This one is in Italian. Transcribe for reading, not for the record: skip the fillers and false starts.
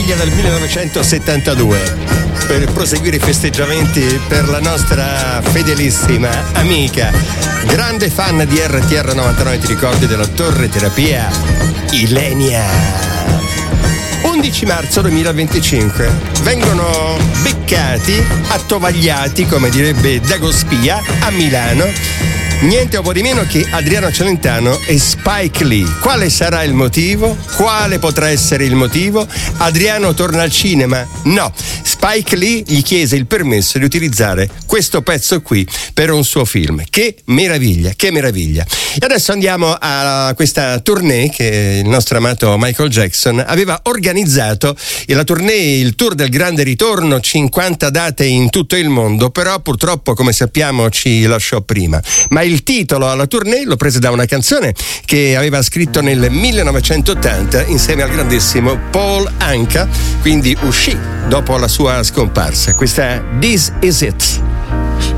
meraviglia del 1972 per proseguire i festeggiamenti per la nostra fedelissima amica, grande fan di RTR 99, ti ricordi, della Torre Terapia, Ilenia. 11 marzo 2025 vengono beccati, attovagliati, come direbbe Dagospia, a Milano, niente po' di meno che Adriano Celentano e Spike Lee. Quale sarà il motivo? Quale potrà essere il motivo? Adriano torna al cinema? No. Spike Lee gli chiese il permesso di utilizzare questo pezzo qui per un suo film. Che meraviglia, che meraviglia. E adesso andiamo a questa tournée che il nostro amato Michael Jackson aveva organizzato, la tournée, il tour del grande ritorno, 50 date in tutto il mondo, però purtroppo, come sappiamo, ci lasciò prima. Ma il titolo alla tournée lo prese da una canzone che aveva scritto nel 1980 insieme al grandissimo Paul Anka, quindi uscì dopo la sua scomparsa. Questa è This Is It.